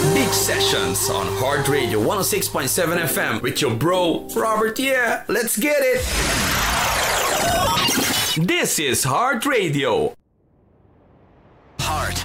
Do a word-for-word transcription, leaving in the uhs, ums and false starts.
Big Sessions on Heart Radio one oh six point seven F M with your bro, Robert. Yeah, let's get it. This is Heart Radio.